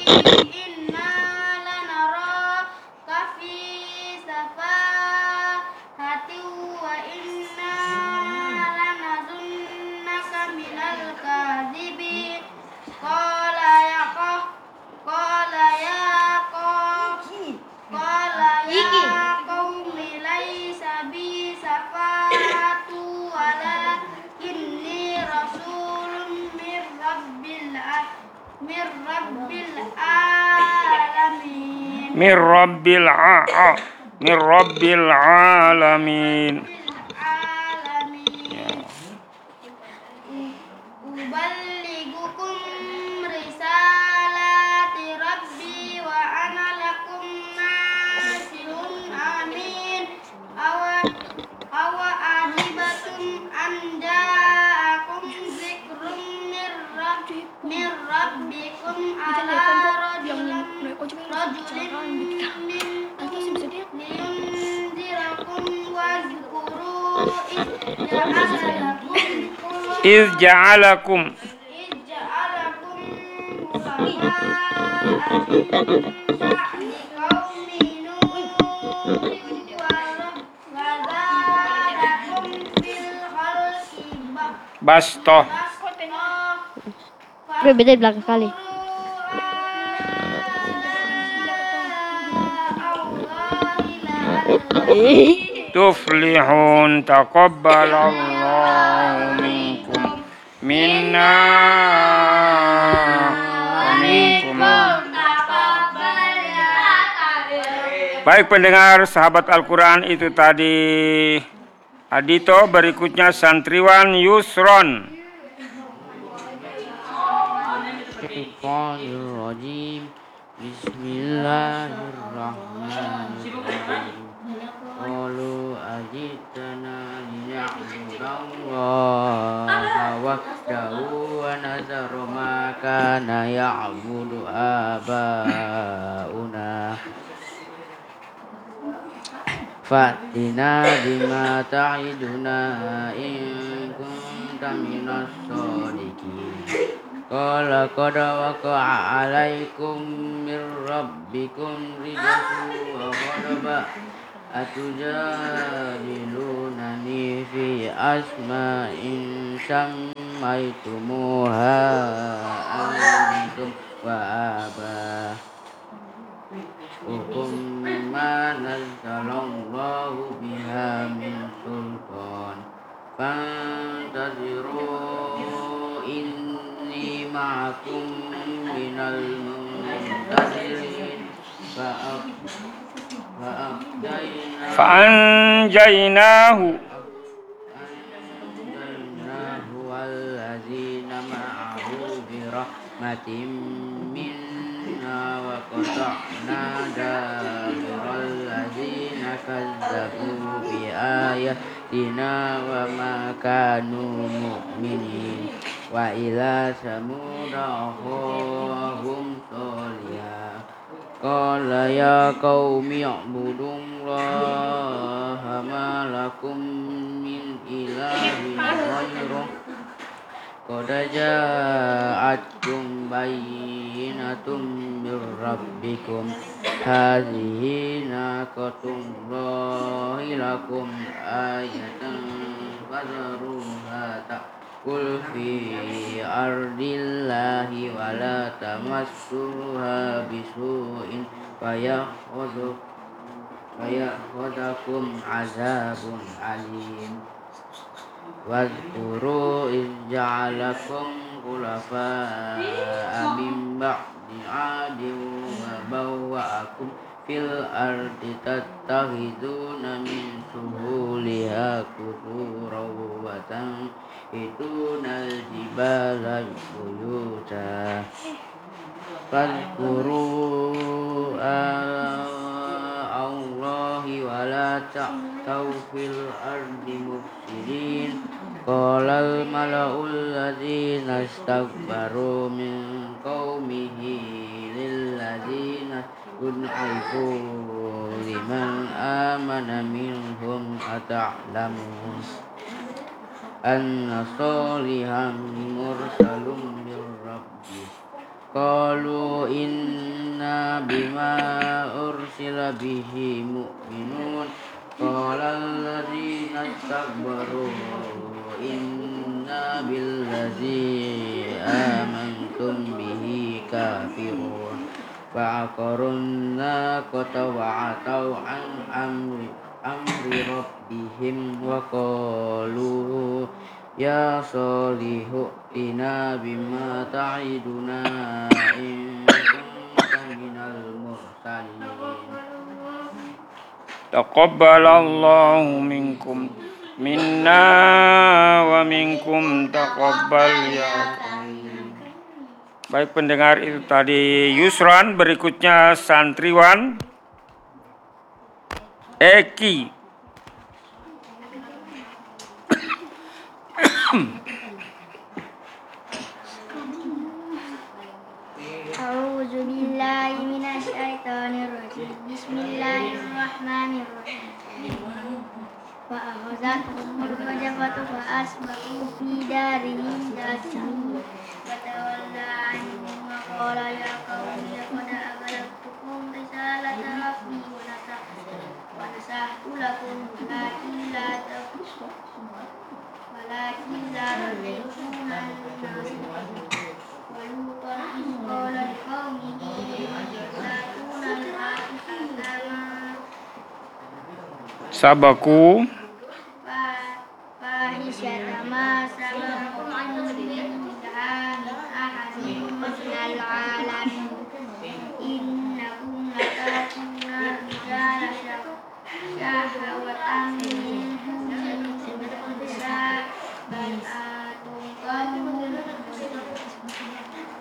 inna lanaraka fi safahatin wa inna lanazunnaka minal kadhibin. Qala ya qaumi laysa bi safahatu walakinni rasulun mir rabbil alamin. Mir rabbil alamin. Uballighukum risalati rabbi wa ana lakum nasihun amin. Awa ajibatum an ja'akum zikrun mir rabbikum ala rajulin liyunzirakum wazkuru Iz ja'alakum bastoh. Beda di belakang kali. Tuflihun taqabbalallahu minkum minna wa minkum. Baik pendengar sahabat Al-Quran, itu tadi Adito. Berikutnya santriwan Yusron. Bismillahirrahmanirrahim. Qalu ajitana liya'budallaha wahdahu wa nadharu ma kana ya'budu abauna fa'tina bima ta'iduna in kunta minas shadiqin. Qala qad waqa'a 'alaikum mir rabbikum rijsun wa ghadaba atujadilunani fi asma'in sammaitumuha antum wa aba'ukum ma nazzalallahu biha min sultan fantaziru inni ma'akum minal muntazirin Fa'anjaynahu wallazina ma'ahu birahmatin minna wa qata'na dabiral ladzina kazzabu bi ayatina wa ma kanu mu'minin. Wa ila samuda akhahum salihah qala ya qaumi i'budullaha ma lakum min ilahin ghairuh qad ja'atkum bayyinatun mir rabbikum hadhihi naqatullahi lakum ayatan fadharuha Kul fi ardillahi wa la tamassuha bisu'in fayakhudhukum azabun alim. Wadhkuru iz ja'alakum khulafa'a min ba'di 'adin wa bawwa'akum fil ardi tattakhiduna min suhuliha qusuran wa tanhituna al-jibala buyuta fadhkuru Allahi wa la ta'thaw fil ardi mufsidin. Qala al-mala'u alladhina istakbaru min qaumihi lilladzina kun'ifu liman amana minhum ata'lamun anna salihan mursalun min rabbih qalu inna بما أرسل به مؤمنون قال الذين استكبروا إنا بالذي آمنتم به كافرون فعقروا الناقة وعتوا عن أمر ربهم وقالوا يا صالح ائتنا بما تعدنا إن كنت من المرسلين Taqabbalallahu minkum minna wa minkum taqabbal ya karim. Baik pendengar, itu tadi Yusron, berikutnya santriwan Eki. A'udzu billahi minasy syaithanir rajim. Bismillahirrahmanirrahim. Wa akhadhathumul rajfatu fa asbahu fi darihim jasimin. Wa tawalla anhum wa qala ya qaumi laqad ablagtukum risalata rabbi wa nasahtu lakum walakin la tuti'una ولوطا إذ قال لقومه أتأتون Sabaku فاحشة ما سبقكم بها من أحد من العالمين إنكم لتأتون الرجال شهوة من